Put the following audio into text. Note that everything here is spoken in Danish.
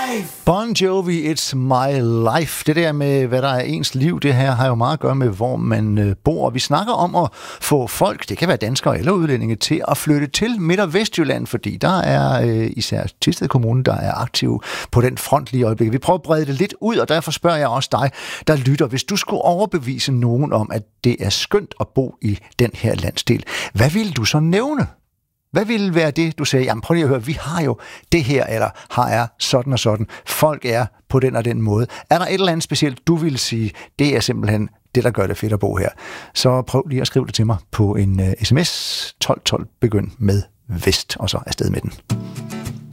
life. Bon Jovi, It's My Life. Det der med, hvad der er ens liv, det her har jo meget at gøre med, hvor man bor. Vi snakker om at få folk, det kan være danskere eller udlændinge, til at flytte til Midt- og Vestjylland, fordi der er især Thisted Kommune, der er aktiv på den front lige i øjeblikket. Vi prøver at brede det lidt ud, og derfor spørger jeg også dig, der lytter. Hvis du skulle overbevise nogen om, at det er skønt at bo i den her landsdel, hvad ville du så nævne? Hvad ville være det, du sagde, jamen prøv lige at høre, vi har jo det her, eller har er sådan og sådan. Folk er på den og den måde. Er der et eller andet specielt, du ville sige, det er simpelthen det, der gør det fedt at bo her? Så prøv lige at skrive det til mig på en sms 1212, begynd med Vest, og så afsted med den.